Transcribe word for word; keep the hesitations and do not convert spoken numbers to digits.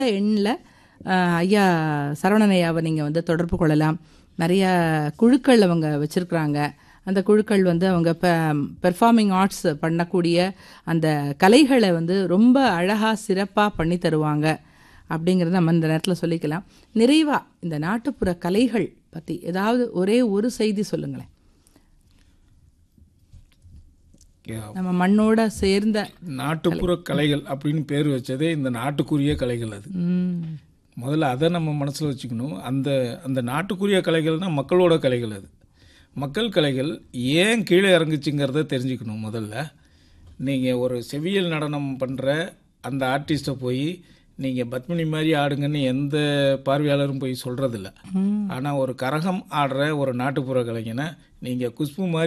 எண்ணில் ஐயா சரவணன் ஐயாவை நீங்கள் வந்து தொடர்பு கொள்ளலாம். நிறைய குழுக்கள் அவங்க வச்சுருக்குறாங்க. அந்த குழுக்கள் வந்து அவங்க பெ பெர்ஃபார்மிங் ஆர்ட்ஸ் பண்ணக்கூடிய அந்த கலைகளை வந்து ரொம்ப அழகாக சிறப்பாக பண்ணி தருவாங்க அப்படிங்கிறத நம்ம இந்த நேரத்தில் சொல்லிக்கலாம். நிறைவாக இந்த நாட்டுப்புற கலைகள் பற்றி ஏதாவது ஒரே ஒரு செய்தி சொல்லுங்களேன். நம்ம மண்ணோட சேர்ந்த நாட்டுப்புற கலைகள் அப்படின்னு பேர் வச்சதே இந்த நாட்டுக்குரிய கலைகள். அது முதல்ல அதை நம்ம மனசில் வச்சுக்கணும். அந்த அந்த நாட்டுக்குரிய கலைகள்னால் மக்களோட கலைகள். அது மக்கள் கலைகள் ஏன் கீழே இறங்குச்சுங்கிறத தெரிஞ்சுக்கணும். முதல்ல நீங்கள் ஒரு செவியல் நடனம் பண்ணுற அந்த ஆர்டிஸ்ட்டை போய் நீங்கள் பத்மினி மாதிரி ஆடுங்கன்னு எந்த பார்வையாளரும் போய் சொல்கிறதில்ல. ஆனால் ஒரு கரகம் ஆடுற ஒரு நாட்டுப்புற கலைஞனை நீங்கள் குஷ்பு மாதிரி